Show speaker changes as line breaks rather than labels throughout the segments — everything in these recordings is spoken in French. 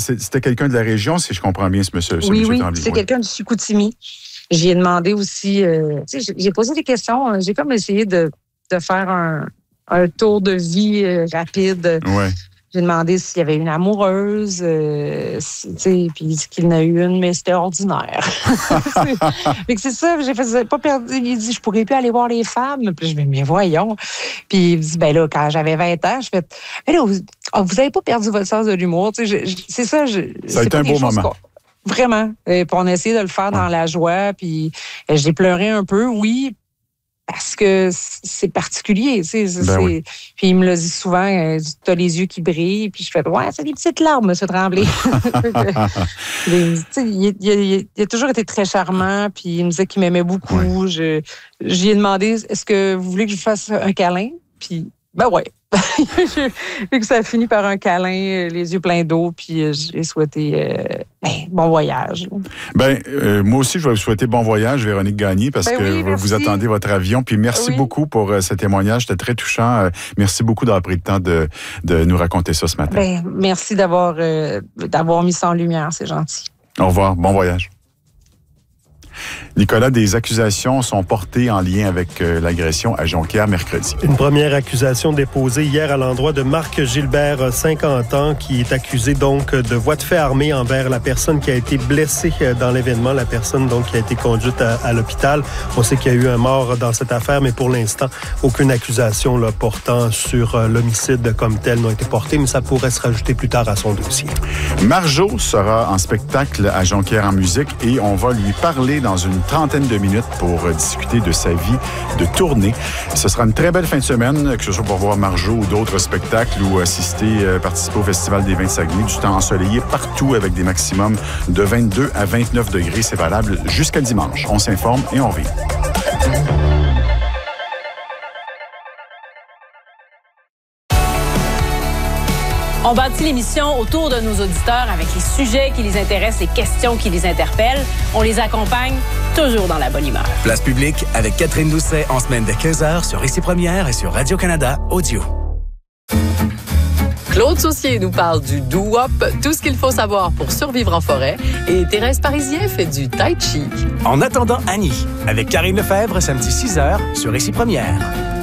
c'était quelqu'un de la région, si je comprends bien, ce monsieur
Oui,
Tremblay.
c'est quelqu'un du Chicoutimi. J'y ai demandé aussi, j'ai posé des questions. J'ai comme essayé de faire un tour de vie rapide.
Ouais.
J'ai demandé s'il y avait une amoureuse, puis il dit qu'il en a eu une, mais c'était ordinaire. Fait que c'est ça, j'ai fait pas perdu. Il dit, je pourrais plus aller voir les femmes. Puis je me dis, mais voyons. Puis il me dit, ben là, quand j'avais 20 ans, je fais, mais là, vous avez pas perdu votre sens de l'humour. C'est ça.
Ça a été un beau moment.
Vraiment. Puis on a essayé de le faire dans la joie. Puis j'ai pleuré un peu, oui. Parce que c'est particulier, tu sais.
Oui.
Puis il me l'a dit souvent, t'as les yeux qui brillent, puis je fais, ouais, c'est des petites larmes, M. Tremblay. Il a toujours été très charmant, puis il me disait qu'il m'aimait beaucoup. Ouais. J'y ai demandé, est-ce que vous voulez que je vous fasse un câlin? Puis, ben ouais. Vu que ça a fini par un câlin, les yeux pleins d'eau, puis j'ai souhaité bon voyage.
Moi aussi, je vais vous souhaiter bon voyage, Véronique Gagné, parce que vous attendez votre avion. Puis merci beaucoup pour ce témoignage, c'était très touchant. Merci beaucoup d'avoir pris le temps de nous raconter ça ce matin.
Merci d'avoir mis ça en lumière, c'est gentil.
Au revoir, bon voyage. Nicolas, des accusations sont portées en lien avec l'agression à Jonquière mercredi.
Une première accusation déposée hier à l'endroit de Marc Gilbert, 50 ans, qui est accusé donc de voie de fait armée envers la personne qui a été blessée dans l'événement, la personne donc qui a été conduite à l'hôpital. On sait qu'il y a eu un mort dans cette affaire, mais pour l'instant, aucune accusation là, portant sur l'homicide comme tel n'a été portée, mais ça pourrait se rajouter plus tard à son dossier.
Marjo sera en spectacle à Jonquière en musique et on va lui parler dans une trentaine de minutes pour discuter de sa vie de tournée. Ce sera une très belle fin de semaine, que ce soit pour voir Marjo ou d'autres spectacles ou participer au Festival des Vins de Saguenay. Du temps ensoleillé partout avec des maximums de 22 à 29 degrés. C'est valable jusqu'à dimanche. On s'informe et on revient.
On bâtit l'émission autour de nos auditeurs avec les sujets qui les intéressent, les questions qui les interpellent. On les accompagne toujours dans la bonne humeur.
Place publique avec Catherine Doucet en semaine dès 15h sur Ici Première et sur Radio-Canada Audio.
Claude Saucier nous parle du doo-wop, tout ce qu'il faut savoir pour survivre en forêt. Et Thérèse Parisien fait du tai chi.
En attendant Annie, avec Karine Lefebvre, samedi 6h sur Ici Première.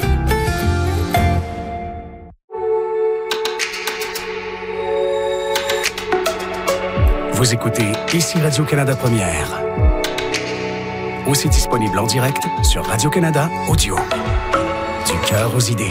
Vous écoutez Ici Radio-Canada Première. Aussi disponible en direct sur Radio-Canada Audio. Du cœur aux idées.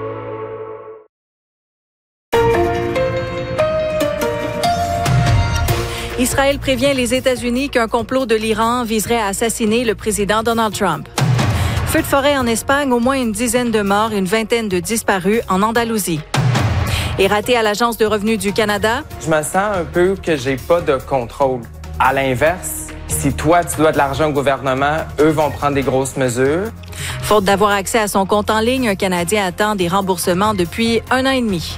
Israël prévient les États-Unis qu'un complot de l'Iran viserait à assassiner le président Donald Trump. Feu de forêt en Espagne, au moins une dizaine de morts, une vingtaine de disparus en Andalousie. Et raté à l'Agence de revenus du Canada.
Je me sens un peu que j'ai pas de contrôle. À l'inverse, si toi, tu dois de l'argent au gouvernement, eux vont prendre des grosses mesures.
Faute d'avoir accès à son compte en ligne, un Canadien attend des remboursements depuis 1 an et demi.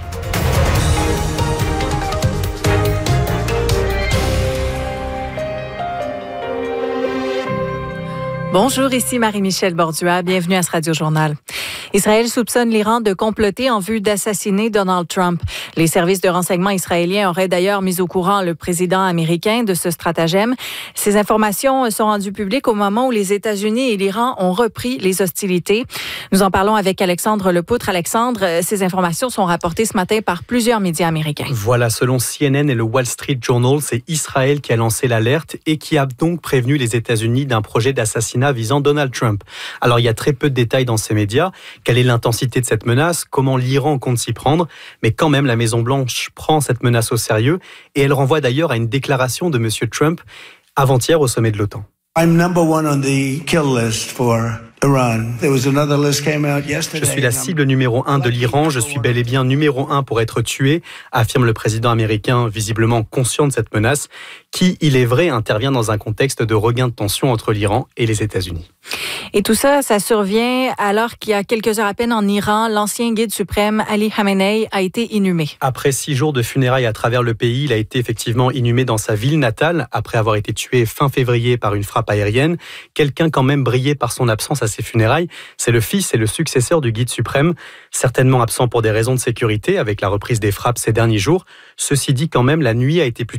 Bonjour, ici Marie-Michel Bordua. Bienvenue à ce Radio-Journal. Israël soupçonne l'Iran de comploter en vue d'assassiner Donald Trump. Les services de renseignement israéliens auraient d'ailleurs mis au courant le président américain de ce stratagème. Ces informations sont rendues publiques au moment où les États-Unis et l'Iran ont repris les hostilités. Nous en parlons avec Alexandre Lepoutre. Alexandre, ces informations sont rapportées ce matin par plusieurs médias américains.
Voilà, selon CNN et le Wall Street Journal, c'est Israël qui a lancé l'alerte et qui a donc prévenu les États-Unis d'un projet d'assassinat visant Donald Trump. Alors, il y a très peu de détails dans ces médias. Quelle est l'intensité de cette menace? Comment l'Iran compte s'y prendre? Mais quand même, la Maison-Blanche prend cette menace au sérieux et elle renvoie d'ailleurs à une déclaration de M. Trump avant-hier au sommet de l'OTAN.
I'm number one on the kill list for Iran. There was another list came out yesterday.
Je suis la cible numéro 1 de l'Iran. Je suis bel et bien numéro 1 pour être tué, affirme le président américain, visiblement conscient de cette menace, qui, il est vrai, intervient dans un contexte de regain de tension entre l'Iran et les États-Unis.
Et tout ça, ça survient alors qu'il y a quelques heures à peine en Iran, l'ancien guide suprême Ali Khamenei a été inhumé.
Après 6 jours de funérailles à travers le pays, il a été effectivement inhumé dans sa ville natale, après avoir été tué fin février par une frappe aérienne. Quelqu'un quand même brillé par son absence à ses funérailles, c'est le fils et le successeur du guide suprême, certainement absent pour des raisons de sécurité avec la reprise des frappes ces derniers jours. Ceci dit, quand même, la nuit a été plutôt